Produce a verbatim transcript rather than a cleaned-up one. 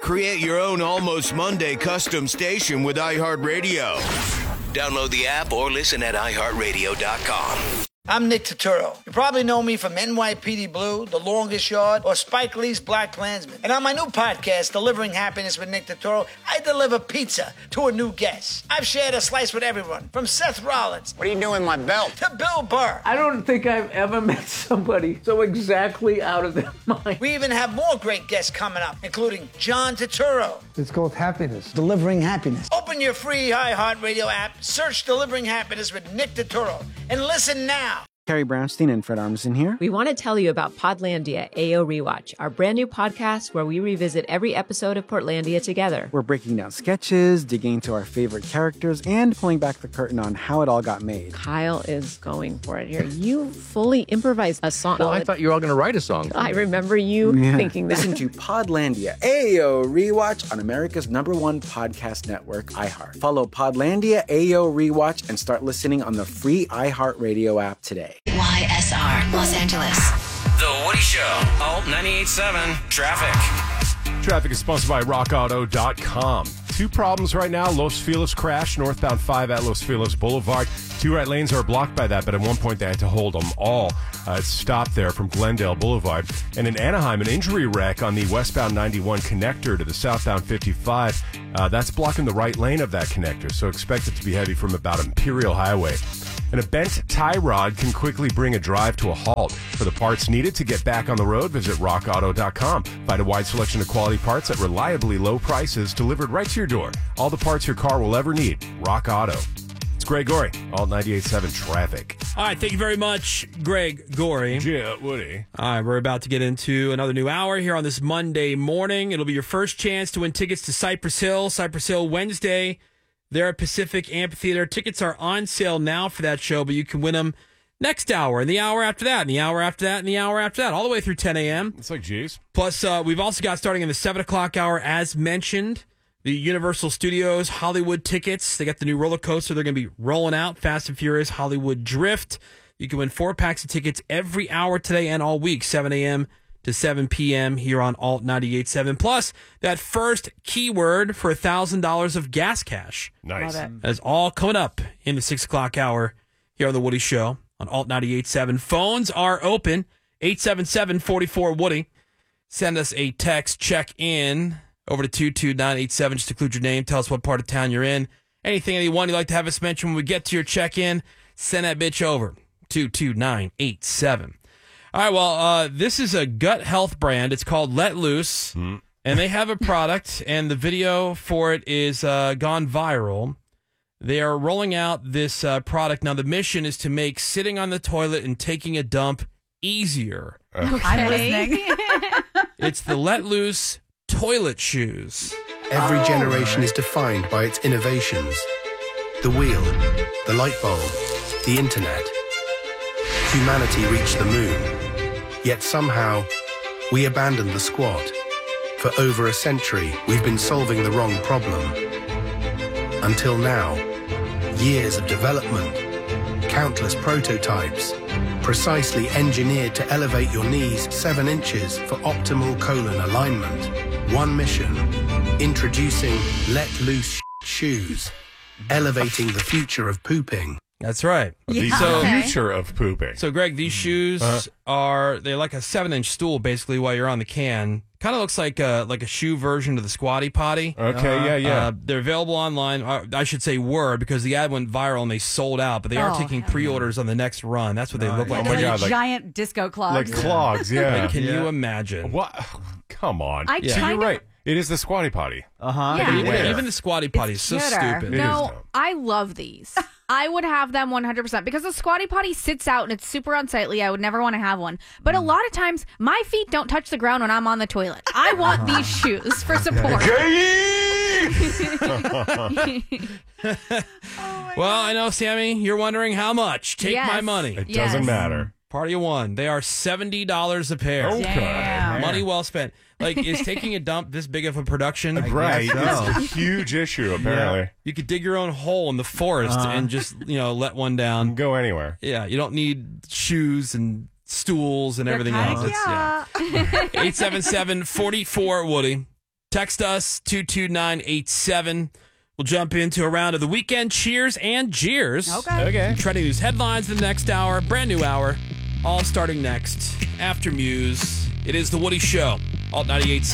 Create your own Almost Monday custom station with iHeartRadio. Download the app or listen at i heart radio dot com. I'm Nick Turturro. You probably know me from N Y P D Blue, The Longest Yard, or Spike Lee's Black Klansman. And on my new podcast, Delivering Happiness with Nick Turturro, I deliver pizza to a new guest. I've shared a slice with everyone, from Seth Rollins. What are you doing with my belt? To Bill Burr. I don't think I've ever met somebody so exactly out of their mind. We even have more great guests coming up, including John Turturro. It's called Happiness. Delivering Happiness. Open your free iHeartRadio app, search Delivering Happiness with Nick Turturro, and listen now. Carrie Brownstein and Fred Armisen here. We want to tell you about Podlandia A O Rewatch, our brand new podcast where we revisit every episode of Portlandia together. We're breaking down sketches, digging into our favorite characters, and pulling back the curtain on how it all got made. Kyle is going for it here. You fully improvised a song. Well, I thought you were all going to write a song. I remember you yeah. thinking that. Listen to Podlandia A O Rewatch on America's number one podcast network, iHeart. Follow Podlandia A O Rewatch and start listening on the free iHeartRadio app today. Y S R, Los Angeles. The Woody Show, Alt ninety-eight point seven, Traffic. Traffic is sponsored by rock auto dot com. Two problems right now. Los Feliz crash, northbound five at Los Feliz Boulevard. Two right lanes are blocked by that, but at one point they had to hold them all. Uh, it stopped there from Glendale Boulevard. And in Anaheim, an injury wreck on the westbound ninety-one connector to the southbound fifty-five. Uh, that's blocking the right lane of that connector, so expect it to be heavy from about Imperial Highway. And a bent tie rod can quickly bring a drive to a halt. For the parts needed to get back on the road, visit rock auto dot com. Find a wide selection of quality parts at reliably low prices delivered right to your door. All the parts your car will ever need. Rock Auto. It's Greg Gorey, Alt ninety-eight point seven Traffic. All right, thank you very much, Greg Gorey. Yeah, Woody. All right, we're about to get into another new hour here on this Monday morning. It'll be your first chance to win tickets to Cypress Hill. Cypress Hill Wednesday. They're at Pacific Amphitheater. Tickets are on sale now for that show, but you can win them next hour, and the hour after that, and the hour after that, and the hour after that, all the way through ten a.m. It's like, geez. Plus, uh, we've also got, starting in the seven o'clock hour, as mentioned, the Universal Studios Hollywood tickets. They got the new roller coaster they're going to be rolling out, Fast and Furious Hollywood Drift. You can win four packs of tickets every hour today and all week, seven a.m. to seven p.m. here on Alt ninety-eight point seven. Plus, that first keyword for one thousand dollars of gas cash. Nice. That's all coming up in the six o'clock hour here on The Woody Show on Alt ninety-eight point seven. Phones are open, eight seven seven, four four, Woody. Send us a text, check in over to two two nine eight seven. Just include your name. Tell us what part of town you're in. Anything, anyone you'd like to have us mention when we get to your check-in, send that bitch over, two two nine eight seven. All right, well, uh, this is a gut health brand. It's called Let Loose, mm. and they have a product, and the video for it is uh, gone viral. They are rolling out this uh, product. Now, the mission is to make sitting on the toilet and taking a dump easier. Okay. I'm listening. It's the Let Loose toilet shoes. Every generation is defined by its innovations. The wheel, the light bulb, the internet. Humanity reached the moon. Yet somehow, we abandoned the squat. For over a century, we've been solving the wrong problem. Until now, years of development, countless prototypes, precisely engineered to elevate your knees seven inches for optimal colon alignment. One mission, introducing Let Loose shoes, elevating the future of pooping. That's right. The Yeah. So- Okay. future of pooping. So, Greg, these shoes Uh-huh. are, they're like a seven-inch stool, basically, while you're on the can. Kind of looks like a, like a shoe version of the Squatty Potty. Okay, yeah, yeah. Uh, they're available online. Uh, I should say were, because the ad went viral and they sold out, but they are Oh, taking hell pre-orders on the next run. That's what they look like. Oh my They're God, like like- giant disco clogs. like clogs, yeah. Like, can Yeah. you imagine? What? Come on. I Yeah. So kind you're of- right. It is the Squatty Potty. Uh-huh. Yeah. Even, Where? even the Squatty Potty is so cuter. stupid. It is No, dumb. I love these. I would have them one hundred percent because the Squatty Potty sits out and it's super unsightly. I would never want to have one. But a lot of times, my feet don't touch the ground when I'm on the toilet. I want these shoes for support. Well, I know, Sammy, you're wondering how much. Take Yes. my money. It Yes. doesn't matter. Party of one. They are seventy dollars a pair. Okay. Damn. Money well spent. Like, is taking a dump this big of a production? Right. so. It's a huge issue, apparently. You could dig your own hole in the forest Uh-huh. and just, you know, let one down. Go anywhere. Yeah, you don't need shoes and stools and They're everything kinda else. It's, yeah. eight seven seven, four four, Woody. Text us two two nine eight seven. We'll jump into a round of the weekend cheers and jeers. Okay. Okay. Trending news headlines in the next hour. Brand new hour. All starting next. After Muse. It is The Woody Show. Alt ninety-eight point seven.